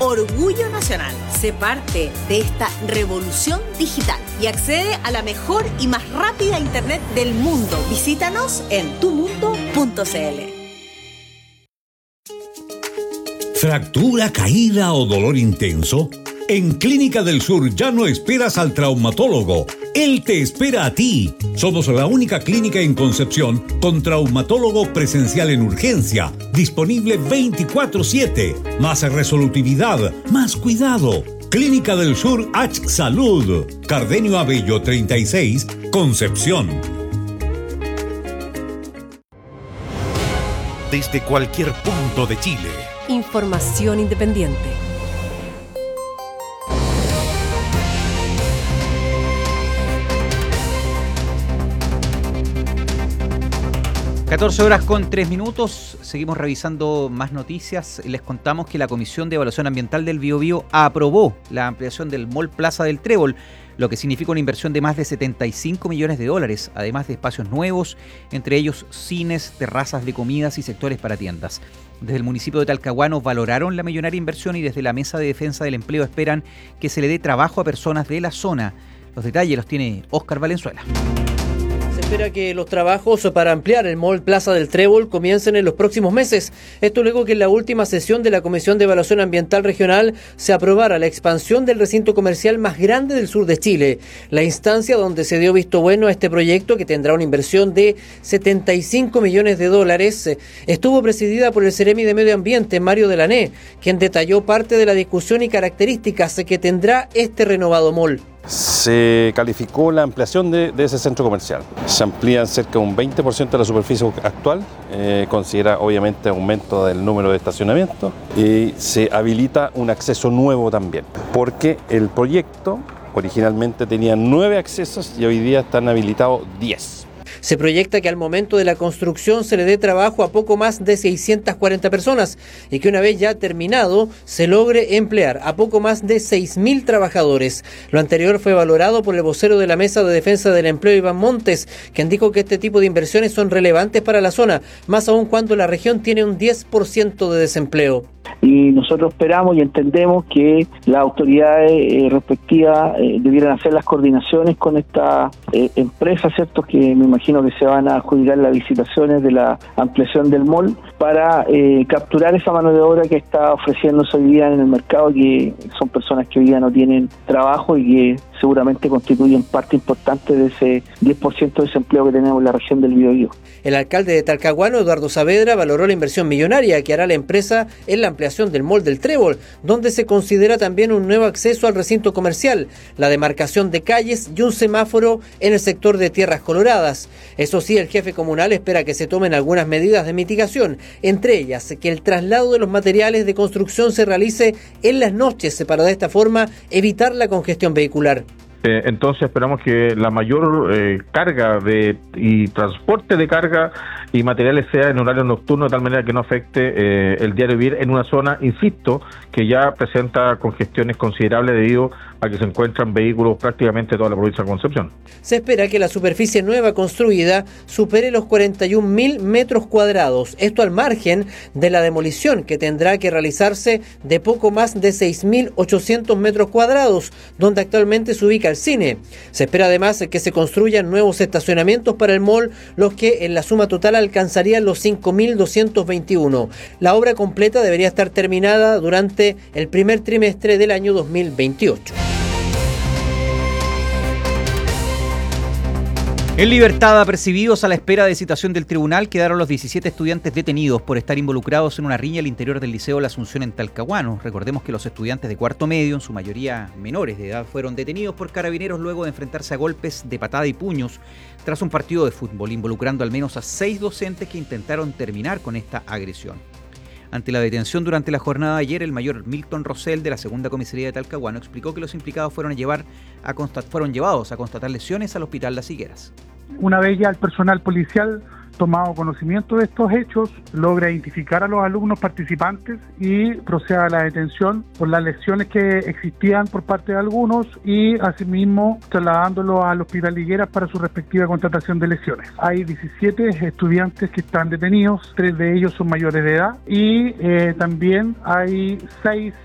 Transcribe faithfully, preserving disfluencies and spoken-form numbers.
orgullo nacional. Sé parte de esta revolución digital y accede a la mejor y más rápida internet del mundo. Visítanos en tu mundo punto c l. ¿Fractura, caída o dolor intenso? En Clínica del Sur ya no esperas al traumatólogo. Él te espera a ti. Somos la única clínica en Concepción con traumatólogo presencial en urgencia, disponible veinticuatro siete. Más resolutividad, más cuidado. Clínica del Sur H Salud. Cardenio Abello treinta y seis, Concepción. Desde cualquier punto de Chile. Información independiente. catorce horas con tres minutos, seguimos revisando más noticias. Les contamos que la Comisión de Evaluación Ambiental del Biobío aprobó la ampliación del Mall Plaza del Trébol, lo que significa una inversión de más de setenta y cinco millones de dólares, además de espacios nuevos, entre ellos cines, terrazas de comidas y sectores para tiendas. Desde el municipio de Talcahuano valoraron la millonaria inversión y desde la Mesa de Defensa del Empleo esperan que se le dé trabajo a personas de la zona. Los detalles los tiene Óscar Valenzuela. Se espera que los trabajos para ampliar el Mall Plaza del Trébol comiencen en los próximos meses. Esto luego que en la última sesión de la Comisión de Evaluación Ambiental Regional se aprobara la expansión del recinto comercial más grande del sur de Chile. La instancia donde se dio visto bueno a este proyecto, que tendrá una inversión de setenta y cinco millones de dólares, estuvo presidida por el Seremi de Medio Ambiente, Mario Delané, quien detalló parte de la discusión y características que tendrá este renovado mall. Se calificó la ampliación de, de ese centro comercial. Se amplían cerca de un veinte por ciento de la superficie actual, eh, considera obviamente aumento del número de estacionamientos y se habilita un acceso nuevo también, porque el proyecto originalmente tenía nueve accesos y hoy día están habilitados diez. Se proyecta que al momento de la construcción se le dé trabajo a poco más de seiscientas cuarenta personas y que una vez ya terminado se logre emplear a poco más de seis mil trabajadores. Lo anterior fue valorado por el vocero de la Mesa de Defensa del Empleo, Iván Montes, quien dijo que este tipo de inversiones son relevantes para la zona, más aún cuando la región tiene un diez por ciento de desempleo. Y nosotros esperamos y entendemos que las autoridades eh, respectivas eh, debieran hacer las coordinaciones con esta eh, empresa, ¿cierto?, que me imagino que se van a adjudicar las licitaciones de la ampliación del mall para eh, capturar esa mano de obra que está ofreciéndose hoy día en el mercado, que son personas que hoy día no tienen trabajo y que seguramente constituyen parte importante de ese diez por ciento de desempleo que tenemos en la región del Biobío. El alcalde de Talcahuano, Eduardo Saavedra, valoró la inversión millonaria que hará la empresa en la ampliación del Mall del Trébol, donde se considera también un nuevo acceso al recinto comercial, la demarcación de calles y un semáforo en el sector de Tierras Coloradas. Eso sí, el jefe comunal espera que se tomen algunas medidas de mitigación, entre ellas que el traslado de los materiales de construcción se realice en las noches para de esta forma evitar la congestión vehicular. Eh, entonces esperamos que la mayor eh, carga de y transporte de carga y materiales sea en horario nocturno, de tal manera que no afecte eh, el diario vivir en una zona, insisto, que ya presenta congestiones considerables debido a que se encuentran vehículos prácticamente toda la provincia de Concepción. Se espera que la superficie nueva construida supere los cuarenta y un mil metros cuadrados, esto al margen de la demolición que tendrá que realizarse de poco más de seis mil ochocientos metros cuadrados, donde actualmente se ubica el cine. Se espera además que se construyan nuevos estacionamientos para el mall, los que en la suma total alcanzarían los cinco mil doscientos veintiuno. La obra completa debería estar terminada durante el primer trimestre del año dos mil veintiocho. En libertad, apercibidos a la espera de citación del tribunal, quedaron los diecisiete estudiantes detenidos por estar involucrados en una riña al interior del Liceo La Asunción en Talcahuano. Recordemos que los estudiantes de cuarto medio, en su mayoría menores de edad, fueron detenidos por carabineros luego de enfrentarse a golpes de patada y puños tras un partido de fútbol, involucrando al menos a seis docentes que intentaron terminar con esta agresión. Ante la detención durante la jornada de ayer, el mayor Milton Rosell de la segunda comisaría de Talcahuano explicó que los implicados fueron, a llevar a constat- fueron llevados a constatar lesiones al Hospital Las Higueras. Una vez ya el personal policial, tomado conocimiento de estos hechos, logra identificar a los alumnos participantes y procede a la detención por las lesiones que existían por parte de algunos y asimismo trasladándolos al Hospital Higueras para su respectiva contratación de lesiones. Hay diecisiete estudiantes que están detenidos, tres de ellos son mayores de edad y eh, también hay seis